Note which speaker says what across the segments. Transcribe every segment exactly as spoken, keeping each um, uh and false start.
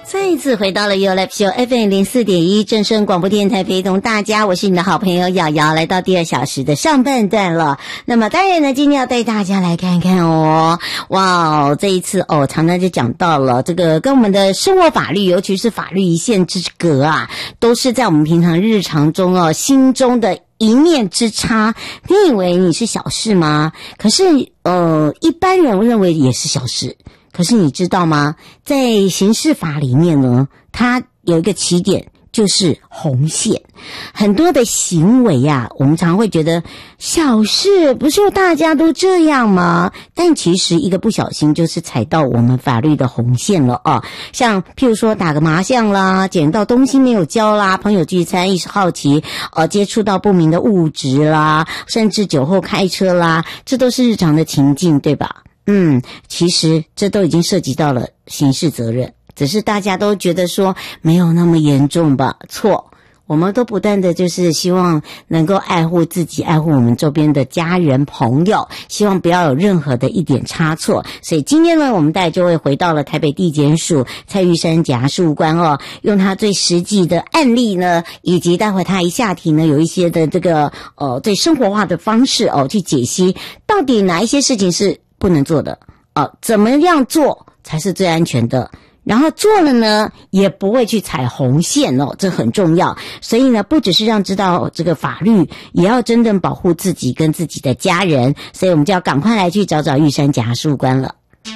Speaker 1: 再一次回到了 You Live Show F M 零四点一正声广播电台，陪同大家，我是你的好朋友瑶瑶，来到第二小时的上半段了。那么当然呢，今天要带大家来看看哦，哇，这一次哦，常常就讲到了这个跟我们的生活法律，尤其是法律一线之隔啊，都是在我们平常日常中哦，心中的一念之差。你以为你是小事吗？可是呃，一般人认为也是小事。可是你知道吗？在刑事法里面呢，它有一个起点，就是红线。很多的行为啊，我们常会觉得小事，不是大家都这样吗？但其实一个不小心就是踩到我们法律的红线了哦。像譬如说打个麻将啦，捡到东西没有交啦，朋友聚餐一时好奇，呃，接触到不明的物质啦，甚至酒后开车啦，这都是日常的情境，对吧？嗯，其实这都已经涉及到了刑事责任，只是大家都觉得说没有那么严重吧？错，我们都不断的就是希望能够爱护自己，爱护我们周边的家人朋友，希望不要有任何的一点差错。所以今天呢，我们大家就会回到了台北地检署蔡玉山检察事务官哦，用他最实际的案例呢，以及待会他一下题呢，有一些的这个呃最生活化的方式哦，去解析到底哪一些事情是不能做的哦，怎么样做才是最安全的？然后做了呢，也不会去踩红线哦，这很重要。所以呢，不只是让知道这个法律，也要真正保护自己跟自己的家人。所以我们就要赶快来去找找玉山检察事务官了。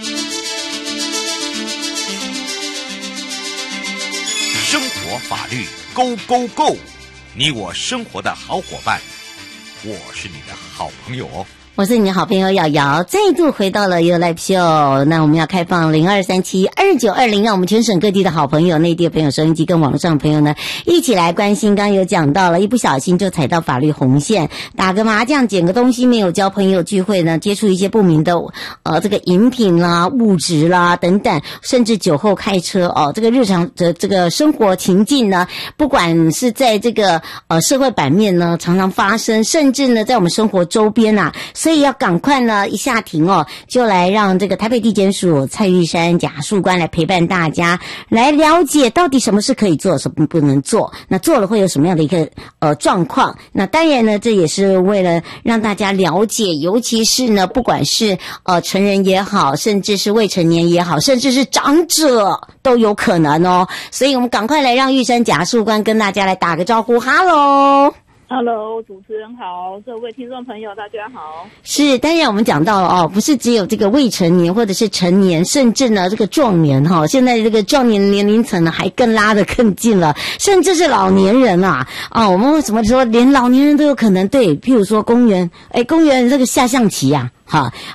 Speaker 2: 生活法律 Go Go Go， 你我生活的好伙伴，我是你的好朋友哦。
Speaker 1: 我是你的好朋友瑶瑶，再度回到了 You Live Show。那我们要开放零二三七二九二零，让我们全省各地的好朋友、内地的朋友、收音机跟网络上的朋友呢，一起来关心。刚刚有讲到了，一不小心就踩到法律红线，打个麻将、捡个东西没有交，朋友聚会呢，接触一些不明的呃这个饮品啦、物质啦等等，甚至酒后开车哦，这个日常的这个生活情境呢，不管是在这个呃社会版面呢，常常发生，甚至呢在我们生活周边啊。所以要赶快呢一下庭哦，就来让这个台北地检署蔡玉山检察事务官来陪伴大家，来了解到底什么是可以做，什么不能做，那做了会有什么样的一个呃状况。那当然呢，这也是为了让大家了解，尤其是呢不管是呃成人也好，甚至是未成年也好，甚至是长者都有可能哦。所以我们赶快来让玉山检察事务官跟大家来打个招呼。哈喽
Speaker 3: Hello， 主持人好，各位听众朋友大家好。
Speaker 1: 是，当然我们讲到了哦，不是只有这个未成年或者是成年，甚至呢这个壮年哈、哦，现在这个壮年年龄层呢还更拉得更近了，甚至是老年人啊啊、哦，我们为什么说连老年人都有可能对？譬如说公园，哎，公园这个下象棋啊。好